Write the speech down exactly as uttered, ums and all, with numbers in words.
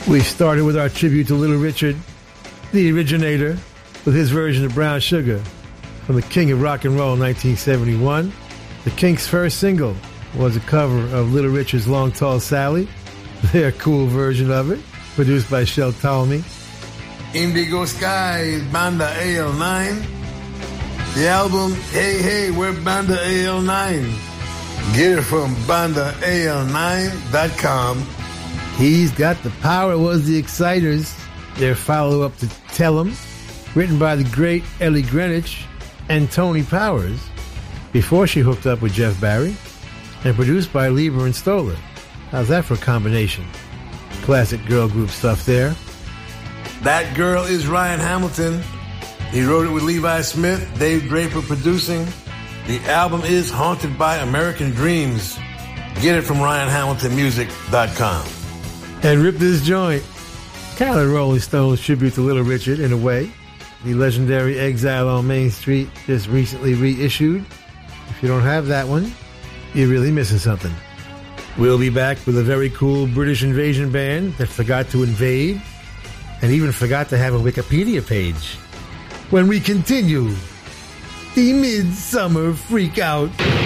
We started with our tribute to Little Richard, the originator, with his version of Brown Sugar from the King of Rock and Roll, nineteen seventy-one. The Kinks' first single was a cover of Little Richard's Long Tall Sally, their cool version of it, produced by Shel Talmy. Indigo Sky, Banda A L nine. The album, Hey Hey, we're Banda A L nine. Get it from banda A L nine dot com. He's Got the Power was the Exciters, their follow-up to Tell 'Em, written by the great Ellie Greenwich and Tony Powers, before she hooked up with Jeff Barry, and produced by Lieber and Stoller. How's that for a combination? Classic girl group stuff there. That Girl is Ryan Hamilton. He wrote it with Levi Smith, Dave Draper producing. The album is Haunted by American Dreams. Get it from ryan hamilton music dot com. And Rip This Joint, kind of Rolling Stones tribute to Little Richard in a way. The legendary Exile on Main Street just recently reissued. If you don't have that one, you're really missing something. We'll be back with a very cool British invasion band that forgot to invade and even forgot to have a Wikipedia page when we continue the Midsummer Freakout.